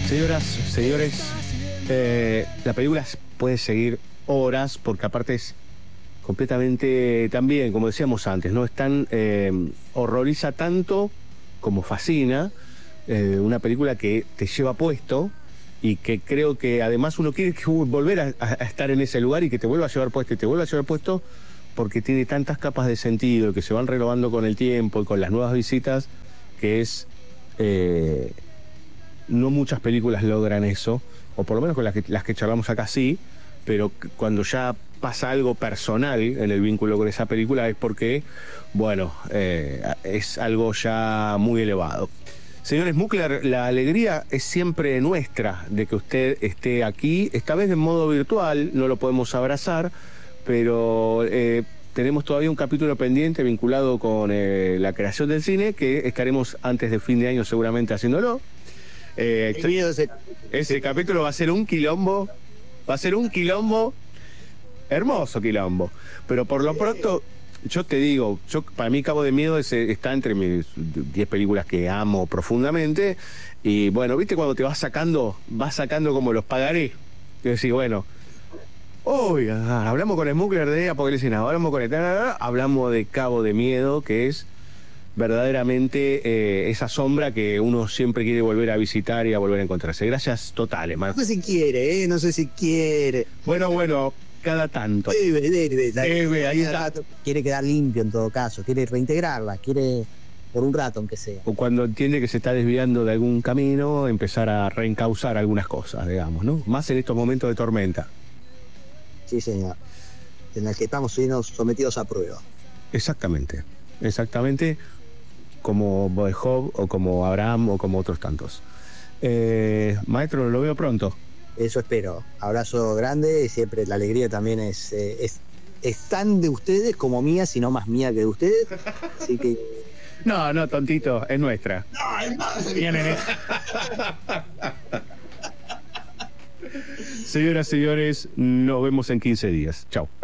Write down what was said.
Señoras, señores, la película puede seguir horas porque aparte es completamente también, como decíamos antes, no es tan horroriza tanto como fascina, una película que te lleva puesto y que creo que además uno quiere volver a estar en ese lugar y que te vuelva a llevar puesto y te vuelva a llevar puesto porque tiene tantas capas de sentido que se van renovando con el tiempo y con las nuevas visitas que es... no muchas películas logran eso, o por lo menos con las que charlamos acá sí, pero cuando ya pasa algo personal en el vínculo con esa película es porque, bueno, es algo ya muy elevado. Señores Mukler, la alegría es siempre nuestra de que usted esté aquí, esta vez en modo virtual, no lo podemos abrazar, pero tenemos todavía un capítulo pendiente vinculado con la creación del cine, que estaremos antes de fin de año seguramente haciéndolo. Ese capítulo va a ser un quilombo, hermoso quilombo, pero por lo pronto yo te digo, para mí Cabo de Miedo está entre mis 10 películas que amo profundamente y bueno, viste cuando te vas sacando como los pagaré, y decís, bueno, hoy hablamos con el Smuggler de Apocalipsis Now, hablamos de Cabo de Miedo, que es verdaderamente esa sombra que uno siempre quiere volver a visitar y a volver a encontrarse. Gracias totales, Marco. No sé si quiere, no sé si quiere. Bueno, cada tanto. Debe, ahí está. Quiere quedar limpio en todo caso, quiere reintegrarla, quiere por un rato aunque sea. O cuando entiende que se está desviando de algún camino, empezar a reencauzar algunas cosas, digamos, ¿no? Más en estos momentos de tormenta. Sí, señor. En el que estamos sometidos a prueba. Exactamente. Como Job o como Abraham o como otros tantos. Maestro, lo veo pronto. Eso espero. Abrazo grande y siempre la alegría también es tan de ustedes como mía, si no más mía que de ustedes. Así que... No, tontito, es nuestra. No, es más. Señoras, señores, nos vemos en 15 días. Chao.